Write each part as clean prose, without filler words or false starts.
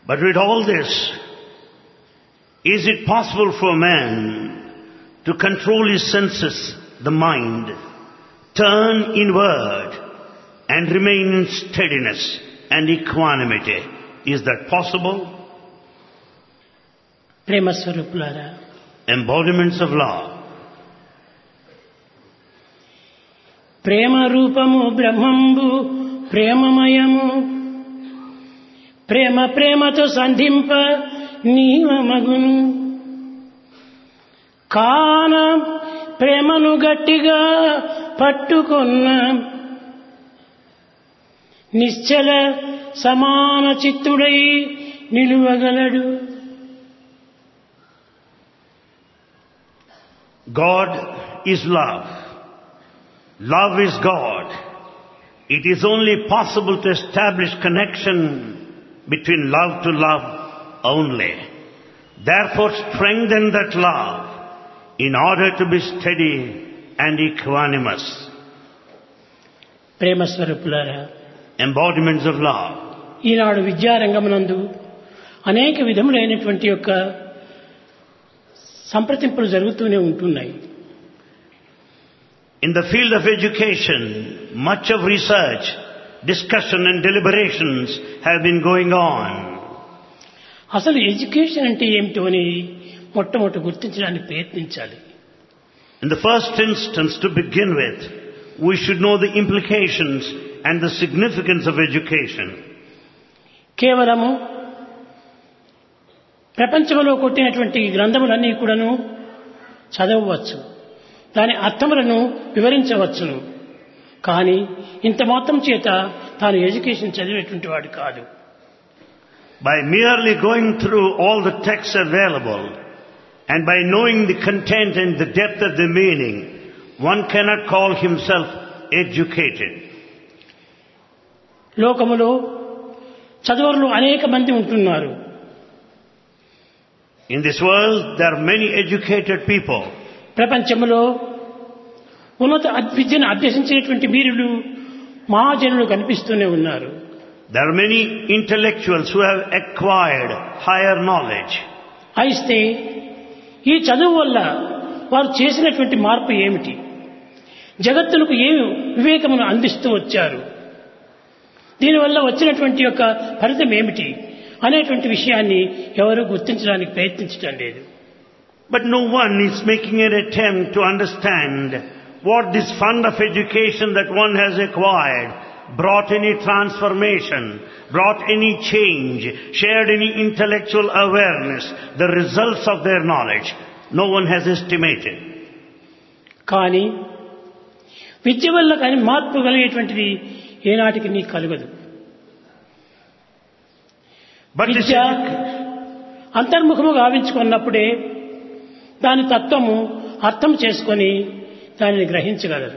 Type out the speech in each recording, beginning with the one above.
But with all this, is it possible for man to control his senses, the mind, turn inward and remain in steadiness and equanimity? Is that possible? ప్రేమ స్వరూపులారా, Embodiments of love. ప్రేమ రూపము బ్రహ్మంబు ప్రేమమయము, ప్రేమ ప్రేమతో సంధింప నీవమగును. కాన ప్రేమను గట్టిగా పట్టుకొన్న నిశ్చల సమాన చిత్తుడై నిలువగలడు. God is love. Love is God. It is only possible to establish connection between love to love only. Therefore, strengthen that love in order to be steady and equanimous. ప్రేమ స్వరూపులారా, Embodiments of love. ఈనాడు విద్యారంగమునందు అనేక విధములైనటువంటి యొక్క సంప్రదింపులు జరుగుతూనే ఉంటున్నాయి. In the field of education, much of research, discussion and deliberations have been going on. అసలు education అంటే ఏమిటో అని మొట్టమొదటి గుర్తించడానికి ప్రయత్నించాలి. In the first instance, to begin with, we should know the implications and the significance of education. కేవలము ప్రపంచంలో కొట్టినటువంటి గ్రంథములన్నీ కూడాను చదవవచ్చు, దాని అర్థములను వివరించవచ్చును. కానీ ఇంత మాత్రం చేత తాను ఎడ్యుకేషన్ చదివేటువంటి వాడు కాదు. By merely going through all the texts available and by knowing the content and the depth of the meaning, one cannot call himself educated. లోకములో చదువులు అనేక మంది ఉంటున్నారు. In this world, there are many educated people. ప్రపంచంలో ఉన్నత విద్యను అభ్యసించినటువంటి వీరులు మహాజనులు కనిపిస్తూనే ఉన్నారు. There are many intellectuals who have acquired higher knowledge. అయితే ఈ చదువు వల్ల వారు చేసినటువంటి మార్పు ఏమిటి, జగత్తులకు ఏమి వివేకమును అందిస్తూ వచ్చారు, దీనివల్ల వచ్చినటువంటి యొక్క ఫలితం ఏమిటి అనేటువంటి విషయాన్ని ఎవరూ గుర్తించడానికి ప్రయత్నించడం లేదు. But no one is making an attempt to understand what this fund of education that one has acquired brought any transformation, brought any change, shared any intellectual awareness, the results of their knowledge. No one has estimated. కానీ విద్య వల్ల కానీ మార్పు కలిగేటువంటిది ఏనాటికి నీకు కలగదు. విద్య అంతర్ముఖముగా గావించుకున్నప్పుడే దాని తత్వము అర్థం చేసుకొని దానిని గ్రహించగలరు.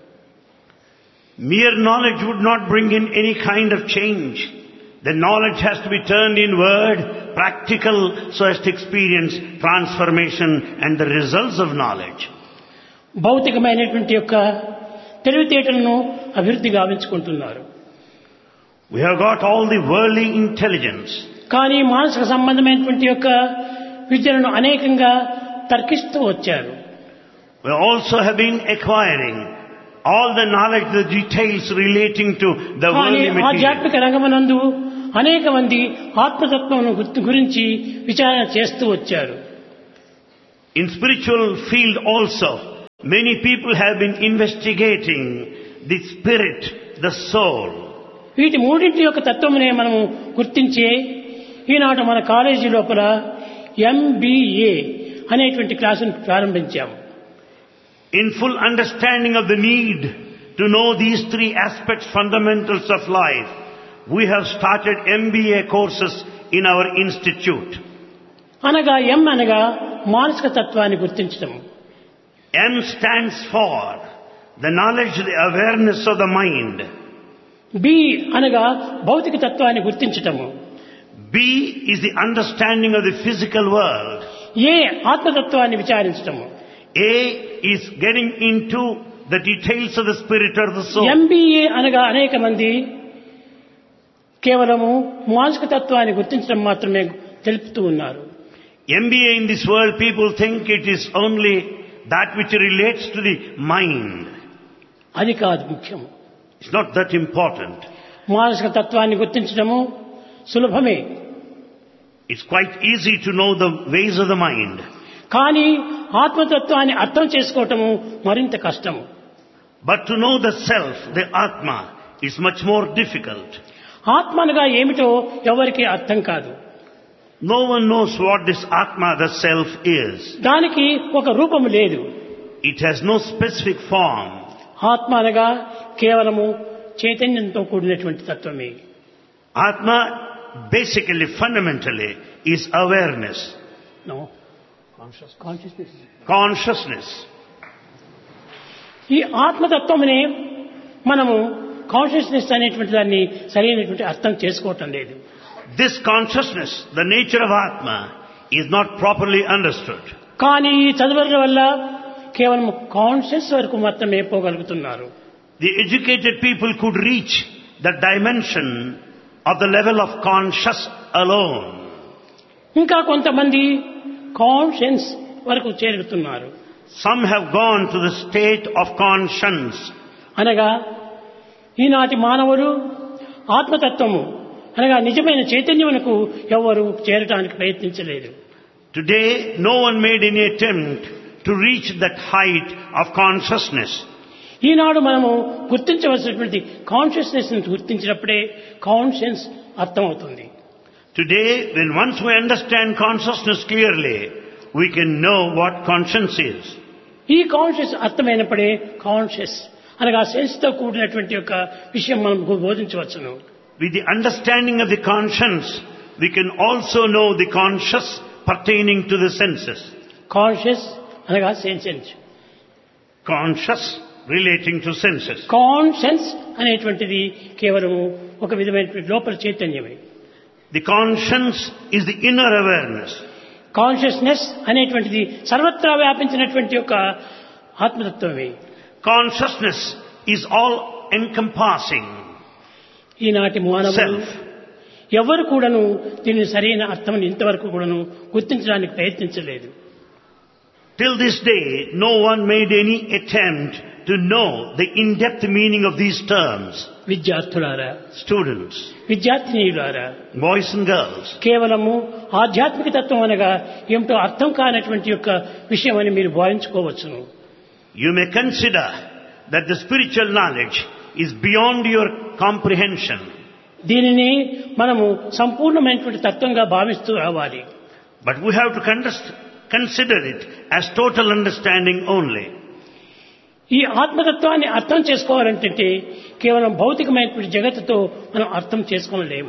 Mere knowledge would not bring in any kind of change. The knowledge has to be turned inward, practical, so as to experience transformation and the results of knowledge. భౌతికమైనటువంటి యొక్క తెలివితేటలను అభివృద్ధి గావించుకుంటున్నారు. We have got all the worldly intelligence. కానీ మానసిక సంబంధమైనటువంటి యొక్క విద్యలను అనేకంగా తర్కిస్తూ వచ్చారు. We also have been acquiring all the knowledge, the details relating to the worldly material. ఆధ్యాత్మిక రంగమునందు అనేక మంది ఆత్మతత్వమును గురించి విచారణ చేస్తూ వచ్చారు. In spiritual field also, many people have been investigating the spirit, the soul. వీటి మూడింటి యొక్క తత్వమునే మనము గుర్తించే ఈనాడు మన కాలేజీ లోపల MBA అనేటువంటి క్లాసును ప్రారంభించాము. In full understanding of the need to know these three aspects, fundamentals of life, we have started MBA courses in our institute. అనగా M అనగా మానసిక తత్వాన్ని గుర్తించడం. M stands for the knowledge, the awareness of the mind. B అనగా భౌతిక తత్వాన్ని గుర్తించటము. B is the understanding of the physical world. A ఆత్మతత్వాన్ని విచారించటము. A is getting into the details of the spirit or the soul. MBA అనగా అనేక మంది కేవలము మానసిక తత్వాన్ని గుర్తించడం మాత్రమే తెలుపుతూ ఉన్నారు. MBA in this world, people think it is only that which relates to the mind. అది కాదు ముఖ్యం. It's not that important. మానసిక తత్వాన్ని గుర్తించడము సులభమే. It's quite easy to know the ways of the mind. కానీ ఆత్మతత్వాన్ని అర్థం చేసుకోవటము మరింత కష్టము. But to know the self, the Atma, is much more difficult. ఆత్మ అనగా ఏమిటో ఎవరికి అర్థం కాదు. No one knows what this Atma, the self, is. దానికి ఒక రూపము లేదు. It has no specific form. ఆత్మ అనగా కేవలము చైతన్యంతో కూడినటువంటి తత్వమే. Atma, basically, fundamentally, is awareness. No. Consciousness. ఈ ఆత్మతత్వమునే మనము కాన్షియస్నెస్ అనేటువంటి దాన్ని సరైనటువంటి అర్థం చేసుకోవటం లేదు. This consciousness, the nature of Atma, is not properly understood. కానీ ఈ చదువుల వల్ల కేవలం కాన్షియస్ వరకు మాత్రమే పోగలుగుతున్నారు. The educated people could reach the dimension of the level of conscious alone. ఇంకా కొంతమంది కాన్షియన్స్ వరకు చేరుతున్నారు. Some have gone to the state of conscience. అనగా ఈనాటి మానవులు ఆత్మతత్వము అనగా నిజమైన చైతన్యమునకు ఎవరు చేరడానికి ప్రయత్నించలేదు. Today, no one made any attempt to reach that height of consciousness. ఈనాడు మనము గుర్తించవలసినటువంటి కాన్షియస్నెస్ ని గుర్తించినప్పుడే కాన్షియన్స్ అర్థమవుతుంది. Today, when once we understand consciousness clearly, we can know what conscience is. ఈ కాన్షియస్ అర్థమైనప్పుడే కాన్షియస్ అనగా సెన్స్ తో కూడినటువంటి యొక్క విషయం మనం బోధించవచ్చును. With the understanding of the conscience, we can also know the conscious pertaining to the senses. Conscious అనగా sense, Conscious relating to senses. Conscience అనేటువంటిది కేవలం ఒక విధమైనటువంటి లోపల చైతన్యమే. The conscience is the inner awareness. Consciousness అనేటువంటిది సర్వత్రా వ్యాపించినటువంటి యొక్క ఆత్మతత్వమే. Consciousness is all encompassing. ఈనాటి మానవులు Self. ఎవరు కూడాను దీనిని సరైన అర్థం ఇంతవరకు కూడాను గుర్తించడానికి ప్రయత్నించలేదు. Till this day, no one made any attempt to know the in-depth meaning of these terms. విద్యార్థులారా, Students, విద్యార్థినీయులారా, boys and girls, కేవలము ఆధ్యాత్మిక తత్వం అనగా ఏమిటో అర్థం కానటువంటి యొక్క విషయం అని మీరు భావించుకోవచ్చును. you may consider that the spiritual knowledge is beyond your comprehension. దీనిని మనము సంపూర్ణమైనటువంటి తత్వంగా భావిస్తూ రావాలి. But we have to consider it as total understanding only. ఈ ఆత్మతత్వాన్ని అర్థం చేసుకోవాలంటే కేవలం భౌతికమైనటువంటి జగత్తుతో మనం అర్థం చేసుకోలేము.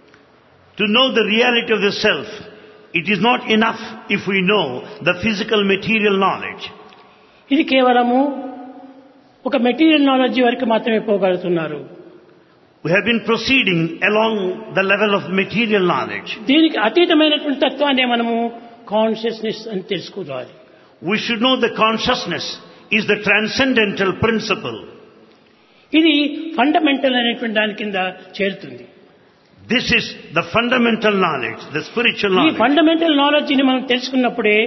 To know the reality of the self, it is not enough if we know the physical material knowledge. ఇది కేవలము ఒక మెటీరియల్ నాలెడ్జ్ వరకు మాత్రమే పోగలుగుతున్నారు. We have been proceeding along the level of material knowledge. దీనికి అతీతమైనటువంటి తత్వాన్ని మనము కాన్షియస్నెస్ అని తెలుసుకోవాలి. We should know the consciousness is the transcendental principle. ఇది ఫండమెంటల్ అనేటువంటి దాని కింద చేరుతుంది. This is the fundamental knowledge, the spiritual ఈ knowledge. ఫండమెంటల్ నాలెడ్జ్ ని మనం తెలుసుకున్నప్పుడే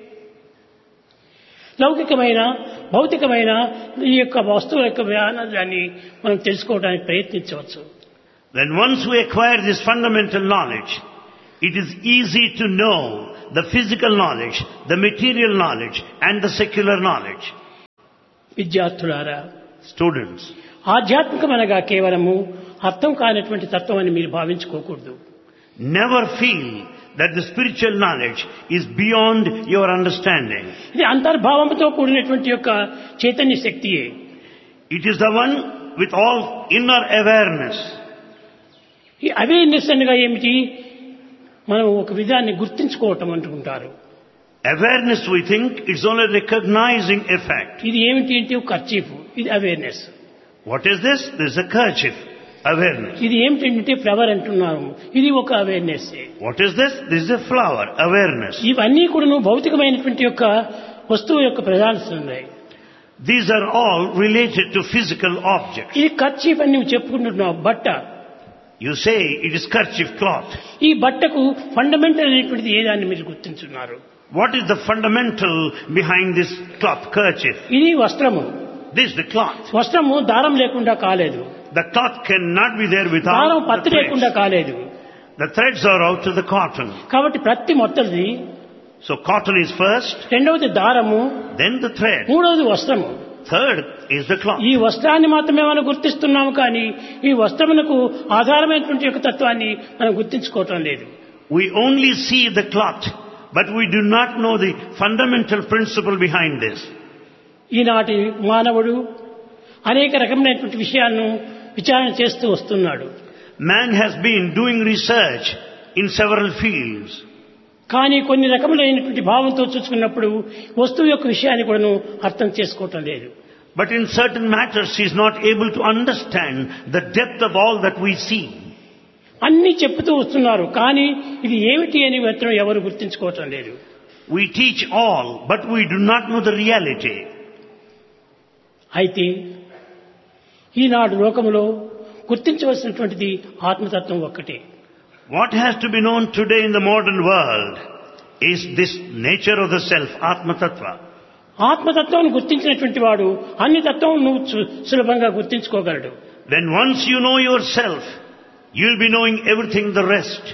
లౌకికమైన భౌతికమైన ఈ యొక్క వస్తువుల యొక్క జ్ఞానాన్ని మనం తెలుసుకోవడానికి ప్రయత్నించవచ్చు. When once we acquire this fundamental knowledge, it is easy to know the physical knowledge, the material knowledge and the secular knowledge. విద్యార్థులారా, Students, ఆధ్యాత్మికమనగా కేవలము అర్థం కానటువంటి తత్వం అని మీరు భావించుకోకూడదు. never feel that the spiritual knowledge is beyond your understanding. ఇది అంతర్భావంతో కూడినటువంటి యొక్క Chaitanya శక్తియే. It is the one with all inner awareness. ఈ అవేర్నెస్ అనగా ఏమిటి? మనం ఒక విధాన్ని గుర్తించుకోవటం అంటుంటారు. Awareness, we think, is only recognizing a fact. ఇది ఏమిటి అంటే ఒక కర్చీఫ్, ఇది awareness. What is this? This is a kerchief. Awareness. ఇది ఏమిటంటే ఫ్లవర్ అంటున్నాము, ఇది ఒక awareness. What is this? This is a flower. Awareness. ఇవన్నీ కూడా భౌతికమైనటువంటి యొక్క వస్తువు యొక్క ప్రధానస్తున్నాయి. These are all related to physical objects. ఇది కర్చీఫ్ అని నువ్వు చెప్పుకుంటున్నావు, బట్ట. You say it is kerchief cloth. ఈ బట్టకు ఫండమెంటల్ అనేటువంటిది ఏదాన్ని మీరు గుర్తించున్నారు? What is the fundamental behind this cloth, kerchief? ఇది వస్త్రము. This is the cloth. వస్త్రము దారం లేకుండా కాలేదు. The cloth cannot be there దారం without the పత్తి లేకుండా threads. కాలేదు. The threads are out of the cotton. కాబట్టి ప్రతి మొత్తది, So cotton is first, రెండవది దారము, then the thread. మూడవది వస్త్రము. Third is the cloth. ఈ వస్త్రాన్ని మాత్రమే మనం గుర్తిస్తున్నాము కానీ ఈ వస్త్రమునకు ఆధారమైనటువంటి యొక్క తత్వాన్ని మనం గుర్తించుకోవటం లేదు. We only see the cloth, but we do not know the fundamental principle behind this. ఈనాటి మానవుడు అనేక రకమైనటువంటి విషయాలను విచారణ చేస్తూ వస్తున్నాడు. Man has been doing research in several fields. కానీ కొన్ని రకములైనటువంటి భావంతో చూసుకున్నప్పుడు వస్తువు యొక్క విషయాన్ని కూడాను అర్థం చేసుకోవటం లేదు. But in certain matters he is not able to understand the depth of all that we see. అన్ని చెప్తూ వస్తున్నారు కానీ ఇది ఏమిటి అని మాత్రం ఎవరు గుర్తించుకోవటం లేదు. We teach all, but we do not know the reality. అయితే ఈనాడు లోకములో గుర్తించవలసినటువంటిది ఆత్మతత్వం ఒక్కటే. What has to be known today in the modern world is this nature of the self, Atma Tattva. ఆత్మతత్వాన్ని గుర్తించినటువంటి వాడు అన్ని తత్వం నువ్వు సులభంగా గుర్తించుకోగలడు. When once you know yourself, you will be knowing everything the rest.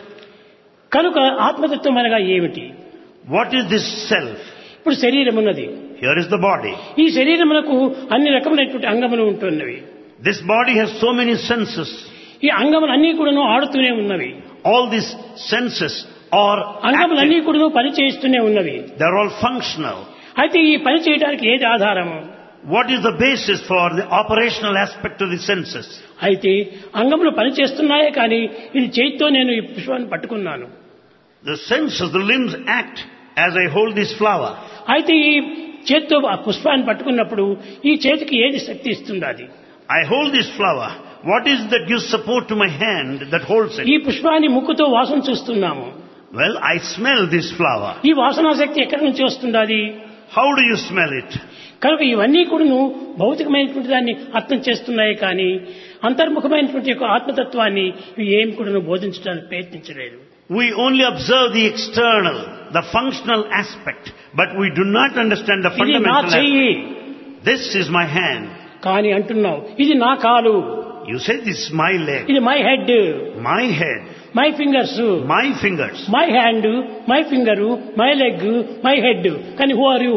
కనుక ఆత్మతత్వం అనగా ఏమిటి? What is this self? ఇప్పుడు శరీరం ఉన్నది. Here is the body. ఈ శరీరమునకు అన్ని రకములైనటువంటి అంగములు ఉంటున్నవి. This body has so many senses. ఈ అంగములన్నీ కూడాను ఆడుతూనే ఉన్నవి. All these senses are అంగములన్నీ active. కూడాను పని చేయిస్తూనే ఉన్నవి. They are all functional. అయితే ఈ పని చేయడానికి ఏది ఆధారము? What is the basis for the operational aspect of the senses? అయితే అంగములు పని చేస్తున్నాయే కానీ ఇది చేతితో నేను ఈ పుష్పాన్ని పట్టుకున్నాను. The senses, the limbs act as I hold this flower. అయితే ఈ చేతితో ఆ పుష్పాన్ని పట్టుకున్నప్పుడు ఈ చేతికి ఏది శక్తి ఇస్తుంది? అది I hold this flower. What is that gives support to my hand that holds ఈ it? పుష్పాన్ని ముక్కుతో వాసన చూస్తున్నాము. Well, I smell this flower. ఈ వాసనా శక్తి ఎక్కడి నుంచి వస్తుంది? అది How do you smell it? కనుక ఇవన్నీ కూడాను భౌతికమైనటువంటి దాన్ని అర్థం చేస్తున్నాయి కానీ అంతర్ముఖమైనటువంటి యొక్క ఆత్మతత్వాన్ని ఇవి ఏమి కూడాను బోధించడానికి ప్రయత్నించలేదు. We only observe the external, the functional aspect, but we do not understand the ఇది నా fundamental చెయ్యి aspect. This is my hand. కానీ అంటున్నావు ఇది నా కాలు, You say this is my leg, ఇది my head, my head, my fingers, my fingers. My hand, my finger, my leg, my head. కానీ who are you?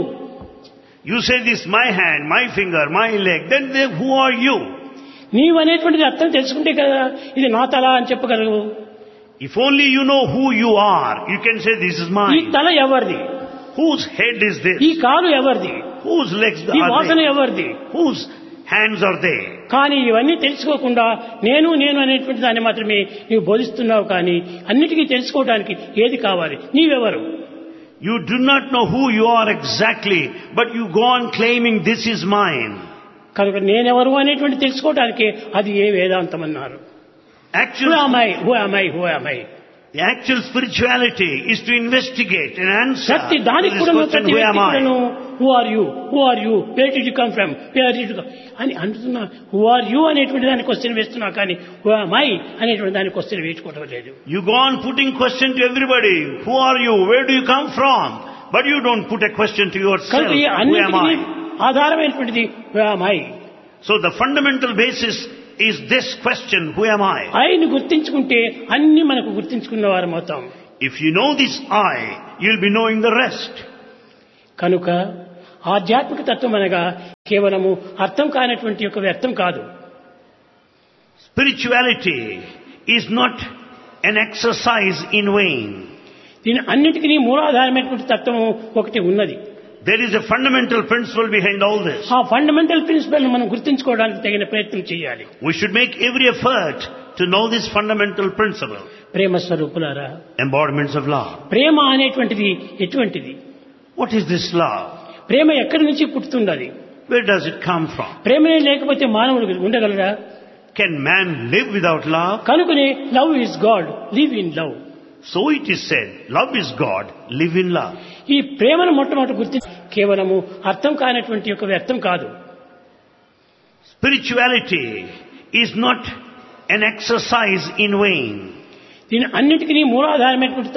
You say this my hand, my finger, my leg. Then who are you? నీవు అనేటువంటిది అర్థం తెలుసుకుంటే కదా ఇది నా తల అని చెప్పగలవు. If only you know who you are, you can say this is ఈ mine. తల ఎవరిది? Whose head is ఈ this? కాలు ఎవరిది? Whose legs ఈ are వాసన they? ఎవరిది? Whose hands are they? కానీ ఇవన్నీ తెలుసుకోకుండా నేను నేను అనేటువంటి దాన్ని మాత్రమే నీవు బోధిస్తున్నావు. కానీ అన్నిటికీ తెలుసుకోవడానికి ఏది కావాలి? నీవెవరు? You do not know who you are exactly, but you go on claiming this is mine. కనుక నేనెవరు అనేటువంటి తెలుసుకోవడానికి అది ఏ వేదాంతం అన్నారు. Who Actually, am I? Who am I? Who am I? the actual spirituality is to investigate and answer ప్రతి to దానికి this కూడా question, ప్రతి who వ్యక్తి am కూడాను I? Who are you, who are you, where did you come from, where did you come అని అంటున్నా. Who are you అనేటువంటి దాని క్వశ్చన్ వేస్తున్నా కానీ హూ am I అనేటువంటి దాని క్వశ్చన్ వేసుకోవడం లేదు. You go on putting question to everybody. Who are you? Where do you come from? But you don't put a question to yourself. కనుక ఈ Who am అన్నిటికీ I? ఆధారమైనటువంటిది who am I. So the fundamental basis is this question, who am I? ఐని గుర్తించుకుంటే అన్ని మనకు గుర్తించుకున్న వారం అవుతాం. If you know this I, you'll be knowing the rest. కనుక ఆధ్యాత్మిక తత్వం అనగా కేవలము అర్థం కానటువంటి యొక్క వ్యర్థం కాదు. Spirituality is not an exercise in vain. దీని అన్నిటికీ మూలాధారమైనటువంటి తత్వము ఒకటి ఉన్నది. There is a fundamental principle behind all this. ఆ ఫండమెంటల్ ప్రిన్సిపల్ మనం గుర్తించుకోవడానికి తగిన ప్రయత్నం చేయాలి. We should make every effort to know this fundamental principle. ప్రేమ స్వరూపులారా, Embodiments of love. ప్రేమ అనేటువంటిది ఎటువంటిది? What is this love? ప్రేమ ఎక్కడి నుంచి పుట్టుతున్నది? Where does it come from? ప్రేమనే లేకపోతే మానవుడు ఉండగలరా? Can man live without love? కనుకనే love is God, live in love. So it is said, love is God, live in love. ఈ ప్రేమను మొట్టమొదటి గుర్తి కేవలము అర్థం కానటువంటి యొక్క వ్యర్థం కాదు. Spirituality is not an exercise in vain. దీని అన్నిటికీ మూలాధారమైనటువంటి